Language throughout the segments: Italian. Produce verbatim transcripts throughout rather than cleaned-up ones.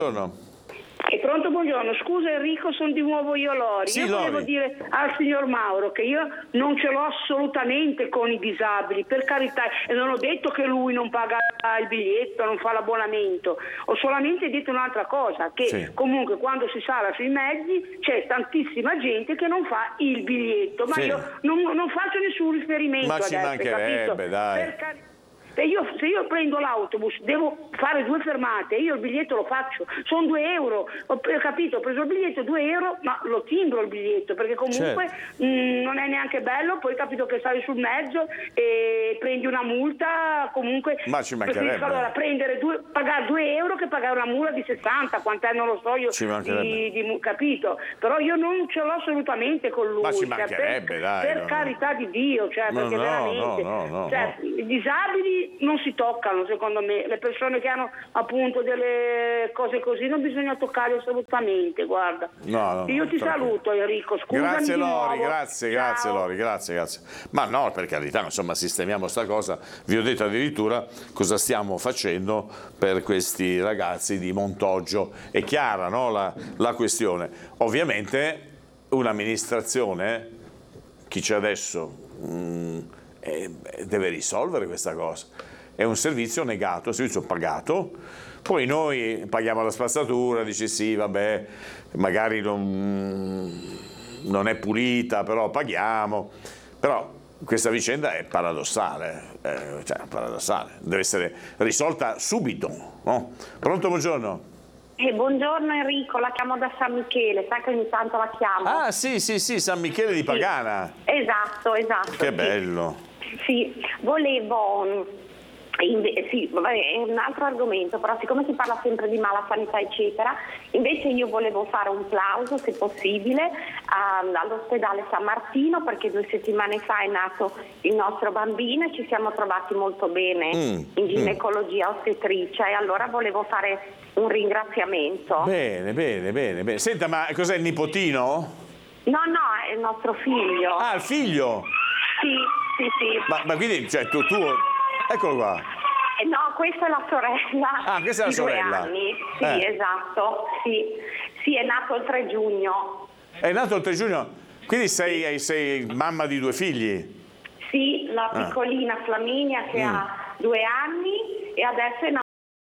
Buongiorno. È pronto, buongiorno. Scusa Enrico, sono di nuovo io Lori. Sì, io Lori. volevo dire al signor Mauro che io non ce l'ho assolutamente con i disabili, per carità, e non ho detto che lui non paga il biglietto, non fa l'abbonamento, ho solamente detto un'altra cosa, che Sì. comunque quando si sale sui mezzi c'è tantissima gente che non fa il biglietto, ma Sì. io non, non faccio nessun riferimento Ma adesso, ci mancherebbe, capito? dai. Per carità. Se io, se io prendo l'autobus devo fare due fermate, io il biglietto lo faccio, sono due euro, ho ho capito, ho preso il biglietto due euro, ma lo timbro il biglietto, perché comunque Certo. mh, non è neanche bello, poi capito che stai sul mezzo e prendi una multa, comunque Ma ci mancherebbe. preferisco allora prendere due, pagare due euro che pagare una multa di sessanta, quant'è non lo so io, Ci mancherebbe. di, di, capito, però io non ce l'ho assolutamente con lui. Ma ci cioè, mancherebbe, per, dai, per no, no. carità di Dio, cioè, No, perché no, veramente no, no, no, cioè, no. i disabili non si toccano, secondo me, le persone che hanno appunto delle cose così non bisogna toccarle assolutamente, guarda. No, no, Io no, ti tranquillo. saluto Enrico, scusami Grazie di Lori, nuovo. grazie, Ciao. grazie Lori, grazie, grazie. Ma no, per carità, insomma, sistemiamo sta cosa. Vi ho detto addirittura cosa stiamo facendo per questi ragazzi di Montoggio. È chiara, no, la, la questione. Ovviamente un'amministrazione, chi c'è adesso, mh, eh, deve risolvere questa cosa. È un servizio negato, un servizio pagato, poi noi paghiamo la spazzatura, dici sì, vabbè, magari non, non è pulita, però paghiamo, però questa vicenda è paradossale, eh, cioè paradossale, deve essere risolta subito, no? Pronto, buongiorno? Eh, buongiorno Enrico, la chiamo da San Michele, sai che ogni tanto la chiamo. Ah sì, sì, sì, San Michele di Pagana. Esatto, esatto. Che sì. bello. Sì, volevo... Inve- sì, vabbè, è un altro argomento, però siccome si parla sempre di mala sanità eccetera, invece io volevo fare un plauso, se possibile, um, all'ospedale San Martino, perché due settimane fa è nato il nostro bambino e ci siamo trovati molto bene Mm, in ginecologia ostetricia, e allora volevo fare un ringraziamento. Bene, bene, bene, bene. Senta, ma cos'è il nipotino? No, no, è il nostro figlio. Ah, il figlio? Sì, sì, sì. Ma, ma quindi, cioè, tu, tu... Eccolo qua. Eh, No, questa è la sorella. Ah, questa è la di due sorella. anni. Sì, Eh. esatto. Sì. Sì, è nato il tre giugno. È nato il tre giugno, quindi sei, sei mamma di due figli? Sì, la Ah. piccolina Flaminia che Mm. ha due anni e adesso è nato.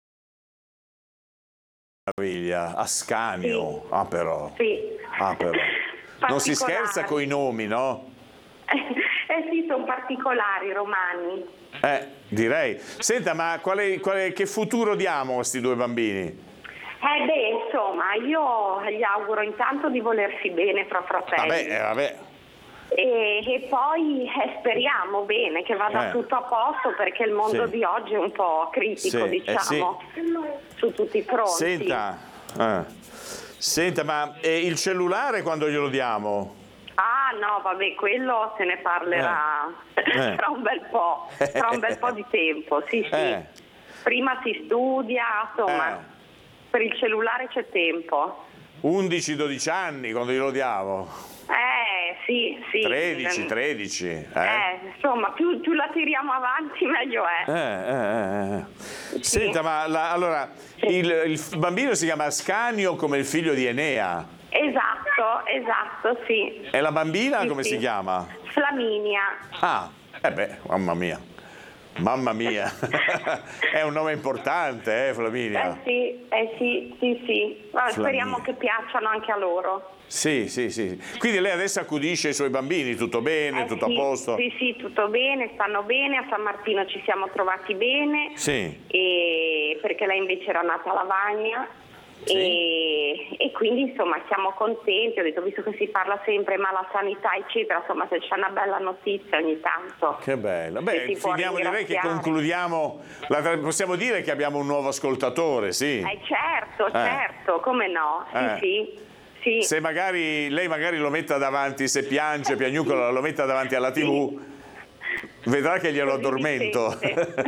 Meraviglia, Ascanio. Sì. Ah, però. Sì. Ah, però. Non si Particolare. scherza con i nomi, no? Eh sì, sono particolari romani. Eh, direi. Senta, ma quale, quale, che futuro diamo a questi due bambini? Eh beh, insomma, io gli auguro intanto di volersi bene fra fratelli. Vabbè, eh, vabbè. E, e poi eh, speriamo bene che vada Eh. tutto a posto, perché il mondo Sì. di oggi è un po' critico, Sì, eh diciamo, su tutti i fronti. Senta, eh. Senta, ma eh, il cellulare quando glielo diamo? Ah no, vabbè, quello se ne parlerà Eh. tra un bel po', tra un bel po' di tempo, sì sì. Eh. Prima si studia, insomma, Eh. per il cellulare c'è tempo. undici dodici anni quando glielo diamo? Eh sì, sì. tredici, Eh, tredici. Eh? eh, insomma, più, più la tiriamo avanti meglio è. Eh, eh, eh. Senta, ma la- allora il, il bambino si chiama Ascanio come il figlio di Enea. Esatto, esatto, sì. E la bambina Sì, come sì. si chiama? Flaminia. Ah, eh beh, mamma mia. Mamma mia. È un nome importante, eh, Eh Flaminia. sì, eh sì, sì, sì. Vabbè, Flaminia. speriamo che piacciono anche a loro. Sì, sì, sì. Quindi lei adesso accudisce i suoi bambini, tutto bene, Eh tutto sì, a posto? Sì, sì, tutto bene, stanno bene, a San Martino ci siamo trovati bene, Sì. e perché lei invece era nata a Lavagna. Sì. E, e quindi insomma siamo contenti, ho detto, visto che si parla sempre mala sanità eccetera, insomma se c'è una bella notizia ogni tanto. Che bello. Che Beh, si può finiamo, direi che ringraziare. concludiamo. La, tra- possiamo dire che abbiamo un nuovo ascoltatore, sì. Eh certo, certo, come no, sì Eh. sì. Sì. Se magari lei magari lo metta davanti, se piange, piagnucola, lo metta davanti alla tivù, vedrà che glielo Così mi addormento. sente.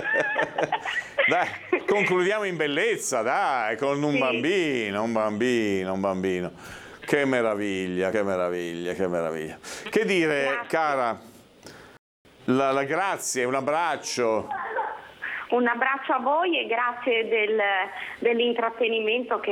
Dai, concludiamo in bellezza, dai, con un Sì. bambino, un bambino, un bambino. Che meraviglia, che meraviglia, che meraviglia. Che dire, Grazie. cara, la, la grazie, un abbraccio. Un abbraccio a voi e grazie del, dell'intrattenimento che